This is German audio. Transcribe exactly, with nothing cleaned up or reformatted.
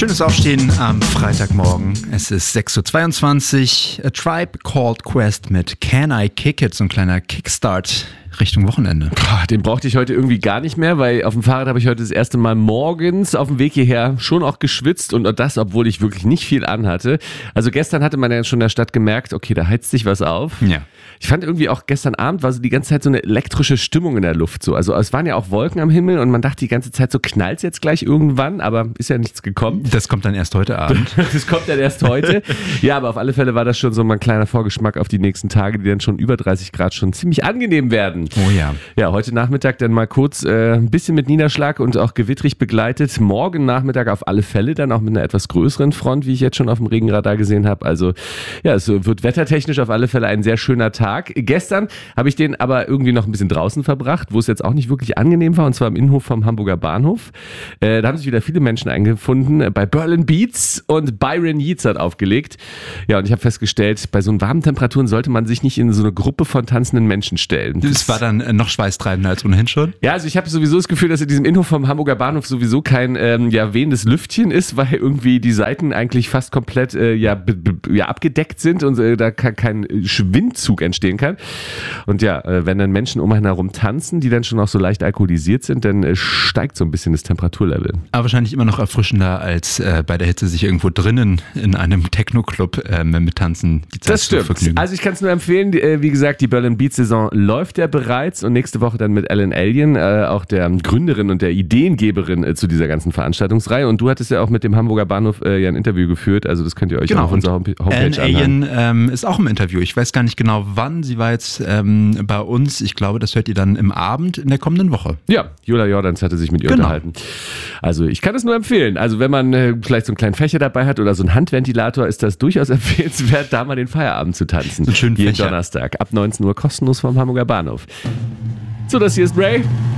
Schönes Aufstehen am Freitagmorgen. Es ist sechs Uhr zweiundzwanzig. A Tribe Called Quest mit Can I Kick It? So ein kleiner Kickstart Richtung Wochenende. Boah, den brauchte ich heute irgendwie gar nicht mehr, weil auf dem Fahrrad habe ich heute das erste Mal morgens auf dem Weg hierher schon auch geschwitzt und das, obwohl ich wirklich nicht viel anhatte. Also gestern hatte man ja schon in der Stadt gemerkt, okay, da heizt sich was auf. Ja. Ich fand irgendwie auch gestern Abend war so die ganze Zeit so eine elektrische Stimmung in der Luft. So. Also es waren ja auch Wolken am Himmel und man dachte die ganze Zeit so, knallt's jetzt gleich irgendwann, aber ist ja nichts gekommen. Das kommt dann erst heute Abend. Das kommt dann erst heute. Ja, aber auf alle Fälle war das schon so mal ein kleiner Vorgeschmack auf die nächsten Tage, die dann schon über dreißig Grad schon ziemlich angenehm werden. Oh ja. Ja, heute Nachmittag dann mal kurz äh, ein bisschen mit Niederschlag und auch gewittrig begleitet. Morgen Nachmittag auf alle Fälle dann auch mit einer etwas größeren Front, wie ich jetzt schon auf dem Regenradar gesehen habe. Also ja, es wird wettertechnisch auf alle Fälle ein sehr schöner Tag. Gestern habe ich den aber irgendwie noch ein bisschen draußen verbracht, wo es jetzt auch nicht wirklich angenehm war, und zwar im Innenhof vom Hamburger Bahnhof. Äh, da haben sich wieder viele Menschen eingefunden. Bei Berlin Beats und Byron Yeats hat aufgelegt. Ja, und ich habe festgestellt, bei so warmen Temperaturen sollte man sich nicht in so eine Gruppe von tanzenden Menschen stellen. Das war dann noch schweißtreibender als ohnehin schon? Ja, also ich habe sowieso das Gefühl, dass in diesem Innenhof vom Hamburger Bahnhof sowieso kein ähm, ja, wehendes Lüftchen ist, weil irgendwie die Seiten eigentlich fast komplett äh, ja, b- b- ja, abgedeckt sind und äh, da kann kein Schwindzug entstehen kann. Und ja, äh, wenn dann Menschen um einen herum tanzen, die dann schon auch so leicht alkoholisiert sind, dann äh, steigt so ein bisschen das Temperaturlevel. Aber wahrscheinlich immer noch erfrischender, als äh, bei der Hitze sich irgendwo drinnen in einem Techno-Club äh, mit Tanzen die Zeit das stimmt. zu vergnügen. Also ich kann es nur empfehlen, äh, wie gesagt, die Berlin Beats Saison läuft ja bereits und nächste Woche dann mit Ellen Alien, äh, auch der Gründerin und der Ideengeberin äh, zu dieser ganzen Veranstaltungsreihe. Und du hattest ja auch mit dem Hamburger Bahnhof äh, ja ein Interview geführt, also das könnt ihr euch genau, auf unserer Homepage Ellen anhören. Alien ähm, ist auch im Interview. Ich weiß gar nicht genau wann. Sie war jetzt ähm, bei uns. Ich glaube, das hört ihr dann im Abend in der kommenden Woche. Ja, Jula Jordans hatte sich mit ihr genau. unterhalten. Also ich kann es nur empfehlen. Also wenn man äh, vielleicht so einen kleinen Fächer dabei hat oder so einen Handventilator, ist das durchaus empfehlenswert, da mal den Feierabend zu tanzen. So einen schönen Jeden Fächer. Donnerstag ab neunzehn Uhr kostenlos vom Hamburger Bahnhof. So, das hier ist Ray.